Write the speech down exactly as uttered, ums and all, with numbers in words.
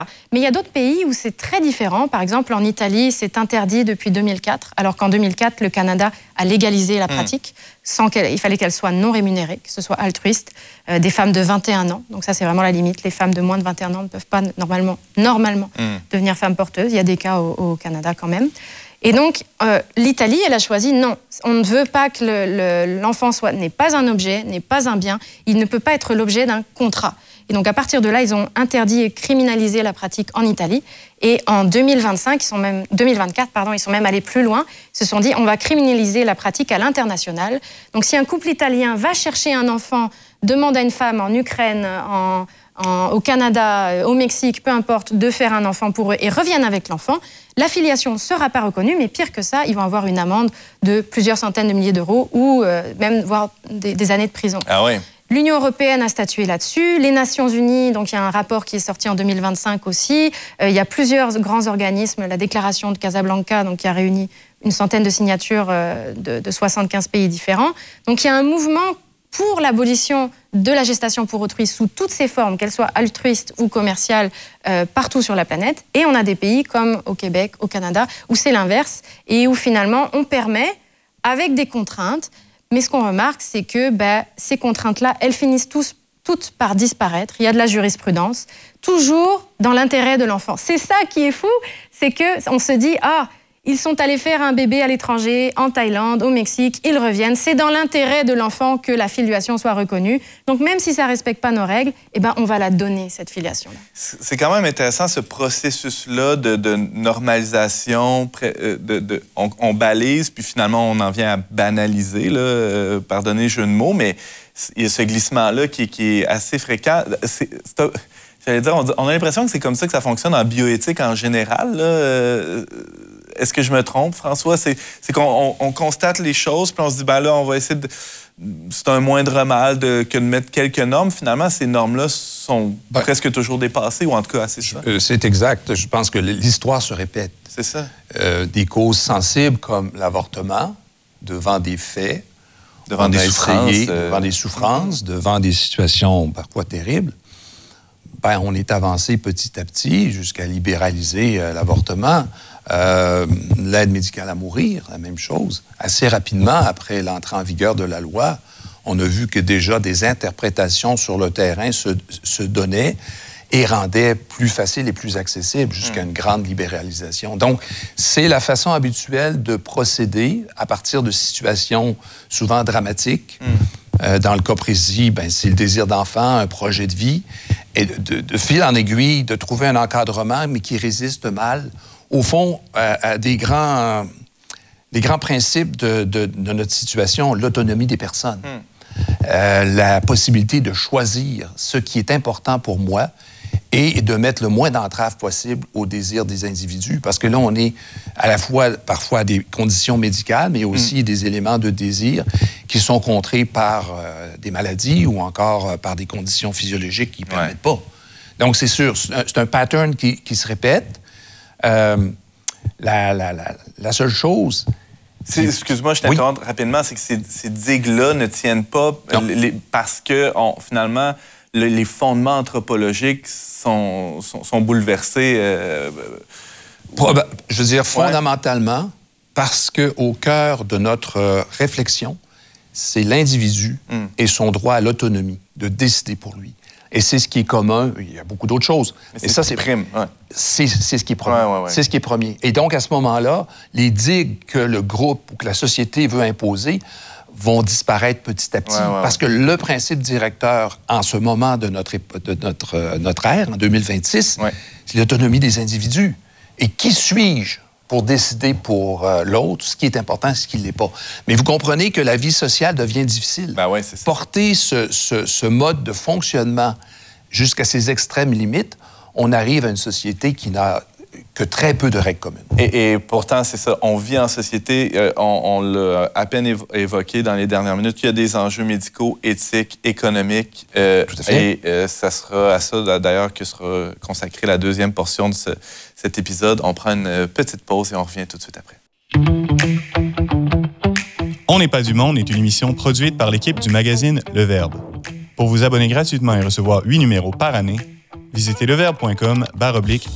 Mais il y a d'autres pays où c'est très différent. Par exemple, en Italie, c'est interdit depuis deux mille quatre, alors qu'en deux mille quatre, le Canada a légalisé la pratique. Mmh. Sans qu'elle, il fallait qu'elle soit non rémunérée, que ce soit altruiste, euh, des femmes de vingt et un ans. Donc ça, c'est vraiment la limite. Les femmes de moins de vingt et un ans ne peuvent pas normalement, normalement mmh. devenir femmes porteuses. Il y a des cas au, au Canada quand même. Et donc, euh, l'Italie, elle a choisi non. On ne veut pas que le, le, l'enfant soit, n'est pas un objet, n'est pas un bien. Il ne peut pas être l'objet d'un contrat. Et donc, à partir de là, ils ont interdit et criminalisé la pratique en Italie. Et en deux mille vingt-cinq, ils sont même, deux mille vingt-quatre, pardon, ils sont même allés plus loin. Ils se sont dit, on va criminaliser la pratique à l'international. Donc, si un couple italien va chercher un enfant, demande à une femme en Ukraine, en, en, au Canada, au Mexique, peu importe, de faire un enfant pour eux et reviennent avec l'enfant, la filiation ne sera pas reconnue, mais pire que ça, ils vont avoir une amende de plusieurs centaines de milliers d'euros ou euh, même voire des, des années de prison. Ah oui. L'Union européenne a statué là-dessus, les Nations unies, donc il y a un rapport qui est sorti en deux mille vingt-cinq aussi, euh, il y a plusieurs grands organismes, la déclaration de Casablanca, donc qui a réuni une centaine de signatures euh, de, de soixante-quinze pays différents. Donc il y a un mouvement pour l'abolition de la gestation pour autrui sous toutes ses formes, qu'elles soient altruistes ou commerciales, euh, partout sur la planète. Et on a des pays comme au Québec, au Canada, où c'est l'inverse et où finalement on permet, avec des contraintes. Mais ce qu'on remarque, c'est que ben, ces contraintes-là, elles finissent tous, toutes par disparaître. Il y a de la jurisprudence, toujours dans l'intérêt de l'enfant. C'est ça qui est fou, c'est qu'on se dit « Ah, ils sont allés faire un bébé à l'étranger, en Thaïlande, au Mexique, ils reviennent. C'est dans l'intérêt de l'enfant que la filiation soit reconnue. Donc même si ça ne respecte pas nos règles, eh ben, on va la donner, cette filiation-là. » C'est quand même intéressant, ce processus-là de, de normalisation. De, de, on, on balise, puis finalement, on en vient à banaliser, là, euh, pardonnez le jeu de mots, mais il y a ce glissement-là qui, qui est assez fréquent. C'est, c'est, j'allais dire, on, on a l'impression que c'est comme ça que ça fonctionne en bioéthique en général, là. Euh, Est-ce que je me trompe, François? C'est, c'est qu'on on, on constate les choses, puis on se dit, ben là, on va essayer de... C'est un moindre mal de, que de mettre quelques normes. Finalement, ces normes-là sont ben, presque toujours dépassées, ou en tout cas assez ça. Euh, c'est exact. Je pense que l'histoire se répète. C'est ça. Euh, des causes sensibles comme l'avortement, devant des faits, devant des souffrances, euh... devant des souffrances, devant des situations parfois terribles, ben, on est avancé petit à petit jusqu'à libéraliser euh, l'avortement. Euh, l'aide médicale à mourir, la même chose. Assez rapidement, après l'entrée en vigueur de la loi, on a vu que déjà des interprétations sur le terrain se, se donnaient et rendaient plus facile et plus accessible jusqu'à une grande libéralisation. Donc, c'est la façon habituelle de procéder à partir de situations souvent dramatiques. Mm. Euh, dans le cas précis, ben, c'est le désir d'enfant, un projet de vie, et de, de, de fil en aiguille, de trouver un encadrement, mais qui résiste mal au fond, euh, à des grands, euh, des grands principes de, de, de notre situation, l'autonomie des personnes, mm. euh, la possibilité de choisir ce qui est important pour moi et de mettre le moins d'entraves possible au désir des individus. Parce que là, on est à la fois parfois à des conditions médicales, mais aussi mm. des éléments de désir qui sont contrés par euh, des maladies ou encore euh, par des conditions physiologiques qui ne permettent ouais. pas. Donc, c'est sûr, c'est un, c'est un pattern qui, qui se répète. Euh, la, la, la, la seule chose... C'est, excuse-moi, je t'interromps oui. rapidement, c'est que ces, ces digues-là ne tiennent pas les, parce que, on, finalement, le, les fondements anthropologiques sont, sont, sont bouleversés. Euh... Proba- je veux dire, fondamentalement, ouais. parce qu'au cœur de notre euh, réflexion, c'est l'individu mm. et son droit à l'autonomie, de décider pour lui. Et c'est ce qui est commun. Il y a beaucoup d'autres choses. Mais c'est, et ça, c'est prime. Ouais. C'est, c'est ce qui est premier. Ouais, ouais, ouais. C'est ce qui est premier. Et donc, à ce moment-là, les digues que le groupe ou que la société veut imposer vont disparaître petit à petit. Ouais, ouais, parce que le principe directeur, en ce moment de notre, de notre, euh, notre ère, en deux mille vingt-six, ouais. c'est l'autonomie des individus. Et qui suis-je pour décider pour euh, l'autre? Ce qui est important, c'est ce qui ne l'est pas. Mais vous comprenez que la vie sociale devient difficile. Ben ouais, c'est ça. Porter ce, ce, ce mode de fonctionnement jusqu'à ses extrêmes limites, on arrive à une société qui n'a que très peu de règles communes. Et, et pourtant, c'est ça, on vit en société, euh, on, on l'a à peine évo- évoqué dans les dernières minutes, il y a des enjeux médicaux, éthiques, économiques. Euh, Tout à fait. Et euh, ça sera à ça, d'ailleurs, que sera consacrée la deuxième portion de ce, cet épisode. On prend une petite pause et on revient tout de suite après. On n'est pas du monde est une émission produite par l'équipe du magazine Le Verbe. Pour vous abonner gratuitement et recevoir huit numéros par année, visitez leverbe point com barre oblique